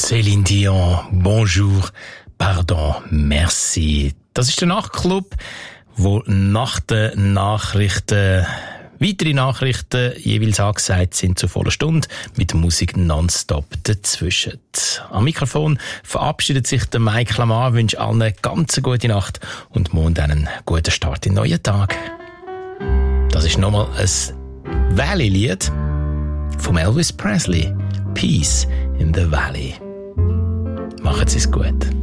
Céline Dion, bonjour, pardon, merci. Das ist der Nachtclub, wo nach den Nachrichten weitere Nachrichten jeweils angesagt sind zu voller Stunde mit Musik nonstop dazwischen. Am Mikrofon verabschiedet sich der Mike Lamar, wünscht allen eine ganz gute Nacht und morgen einen guten Start in den neuen Tag. Das ist nochmal ein Valley-Lied von Elvis Presley. Peace in the Valley. Macht's es gut.